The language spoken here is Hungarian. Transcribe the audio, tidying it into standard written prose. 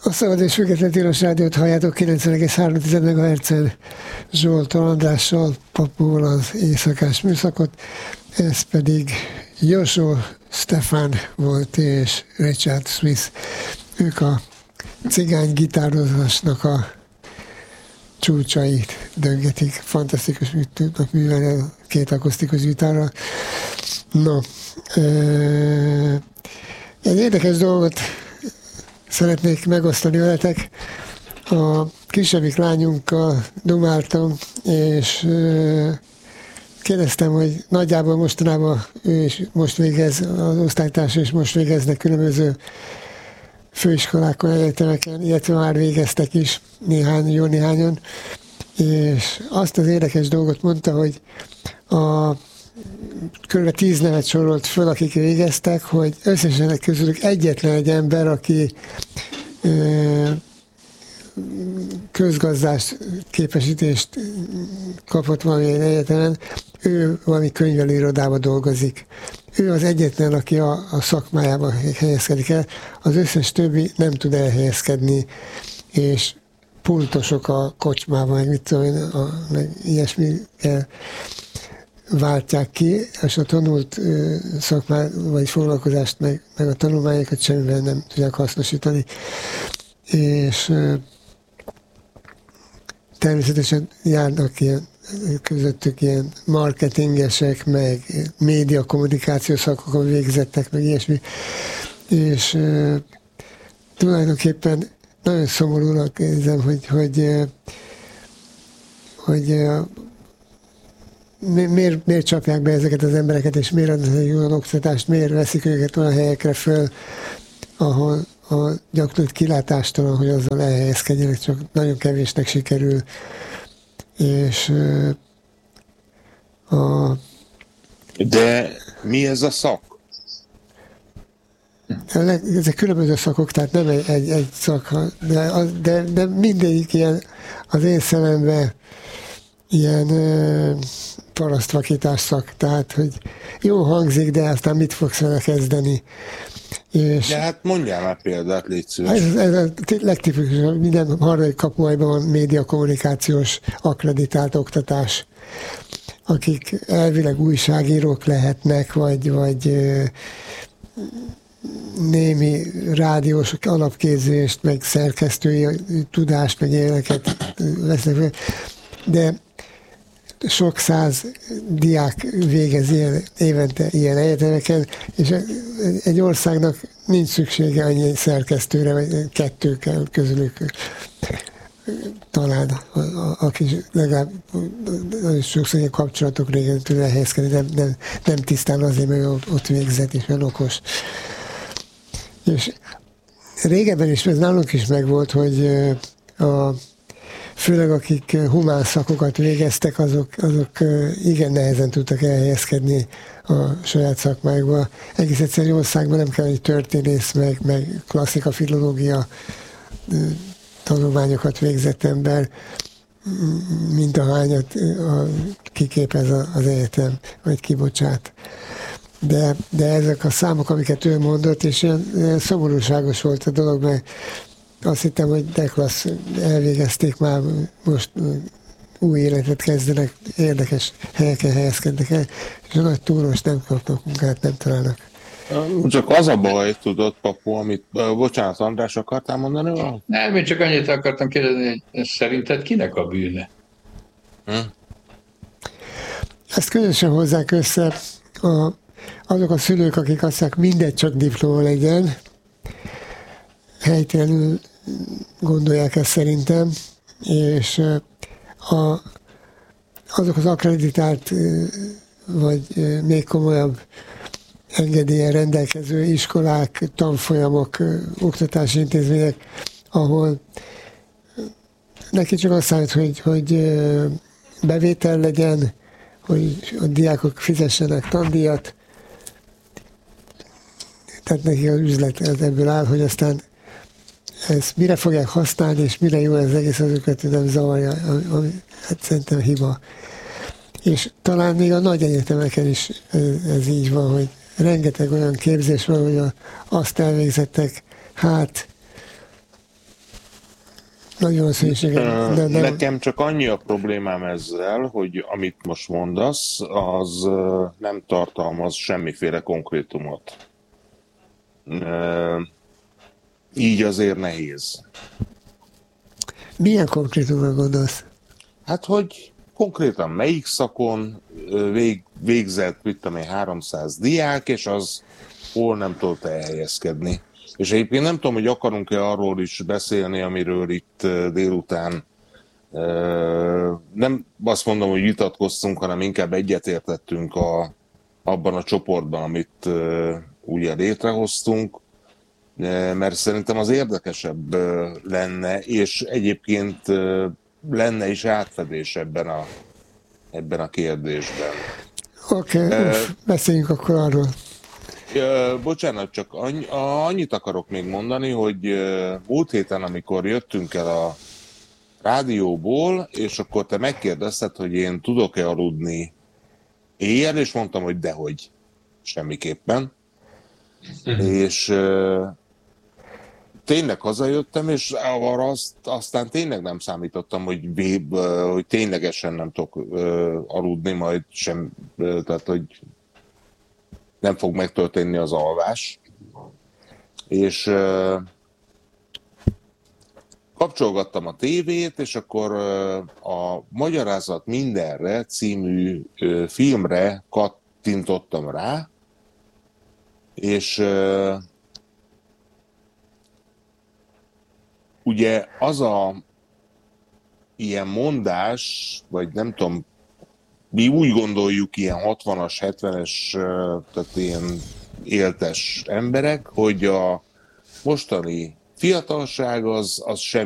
A Szabad és Független Tilos Rádiót halljátok 90,3 MHz-en Zsoltól Andrással, Papúval az éjszakás műszakot, ez pedig Joshua Stefan volt és Richard Smith. Ők a cigány gitározásnak a csúcsait döngetik. Fantasztikus tudnak művelni a két akusztikus gitárral. No, egy érdekes dolgot szeretnék megosztani veletek. A kisebbik lányunkkal dumáltam, és kérdeztem, hogy nagyjából mostanában ő is most végez, az osztálytársa is most végeznek különböző főiskolákon, egyetemeken, illetve már végeztek is jó néhányan, és azt az érdekes dolgot mondta, hogy kb. 10 nevet sorolt föl, akik végeztek, hogy összesen közülük egyetlen egy ember, aki közgazdás képesítést kapott valamilyen egyetemen, ő valami könyvelőirodában dolgozik. Ő az egyetlen, aki a szakmájában helyezkedik el, az összes többi nem tud elhelyezkedni, és pultosok a kocsmában, meg mit tudom én, meg ilyesmi váltják ki, és a tanult szakmát, vagy foglalkozást, meg a tanulmányokat semmivel nem tudják hasznosítani. És természetesen járnak közöttük ilyen marketingesek, meg média kommunikációs szakokon végzettek, meg ilyesmi. És tulajdonképpen nagyon szomorúnak érzem, hogy miért csapják be ezeket az embereket, és miért adnak egy olyan oktatást, miért veszik őket olyan helyekre föl, ahol a gyakorlatilag kilátástalan, hogy azzal elhelyezkedjenek, csak nagyon kevésnek sikerül. És De mi ez a szak? Ezek különböző szakok, tehát nem egy szak, de mindegyik ilyen az én szememben ilyen parasztvakítás szak, tehát hogy jó hangzik, de aztán mit fogsz vele kezdeni. És de hát mondjál már példát, légy szíves. Ez a legtipikusabb, minden harmadik kapuajban van média kommunikációs akkreditált oktatás, akik elvileg újságírók lehetnek, vagy némi rádiós alapképzést, meg szerkesztői tudást, meg ilyeneket vesznek, de sok száz diák végez évente ilyen egyetemeken, és egy országnak nincs szüksége annyi szerkesztőre, vagy kettő kell közülük talán, aki legalább sokszor ilyen kapcsolatok régen tud elhelyezkedni, nem tisztán azért, mert ott végzett, és olyan okos. És régebben is, ez nálunk is megvolt, hogy főleg akik humán szakokat végeztek, azok igen nehezen tudtak elhelyezkedni a saját szakmájukba. Egész egyszerű országban nem kell, hogy történész, meg klasszika, filológia tanulmányokat végzett ember, mint ahányat kiképez az egyetem, vagy kibocsát. De ezek a számok, amiket ő mondott, és ilyen szomorúságos volt a dolog, mert azt hittem, hogy deklassz elvégezték már, most új életet kezdenek, érdekes helyeken helyezkednek el, és a nagy túros nem kapnak munkát, nem találnak. Csak az a baj, tudod, Papu, amit, bocsánat, András, akartál mondani? Nem, én csak annyit akartam kérdezni, hogy szerinted kinek a bűne? Ezt közösen hozzák össze azok a szülők, akik azt mondják, mindegy, csak diploma legyen, helytelenül gondolják ezt szerintem, és azok az akkreditált, vagy még komolyabb engedélyen rendelkező iskolák, tanfolyamok, oktatási intézmények, ahol neki csak azt számít, hogy bevétel legyen, hogy a diákok fizessenek tandíjat, tehát neki az üzlet ebből áll, hogy aztán ezt mire fogják használni, és mire jó ez egész, az őket nem zavarja, ami hát szerintem hiba. És talán még a nagy egyetemeken is ez így van, hogy rengeteg olyan képzés van, hogy azt elvégzettek, hát Nagyon szűs, igen. De nem. Nekem csak annyi a problémám ezzel, hogy amit most mondasz, az nem tartalmaz semmiféle konkrétumot. Így azért nehéz. Milyen konkrétumra gondolsz? Hát, hogy konkrétan melyik szakon végzett, mit tudom én, 300 diák, és az hol nem tudott elhelyezkedni. És egyébként nem tudom, hogy akarunk-e arról is beszélni, amiről itt délután nem azt mondom, hogy vitatkoztunk, hanem inkább egyetértettünk abban a csoportban, amit ugye létrehoztunk, mert szerintem az érdekesebb lenne, és egyébként lenne is átfedés ebben a kérdésben. Oké, beszéljünk akkor arról. Bocsánat, csak annyit akarok még mondani, hogy múlt héten, amikor jöttünk el a rádióból, és akkor te megkérdezted, hogy én tudok-e aludni éjjel, és mondtam, hogy dehogy, semmiképpen. És tényleg hazajöttem, és arra aztán tényleg nem számítottam, hogy ténylegesen nem tudok aludni, majd sem, tehát hogy nem fog megtörténni az alvás. És kapcsolgattam a tévét, és akkor a Magyarázat mindenre című filmre kattintottam rá, és ugye az ilyen mondás, vagy nem tudom, mi úgy gondoljuk ilyen 60-as, 70-es, tehát ilyen éltes emberek, hogy a mostani fiatalság az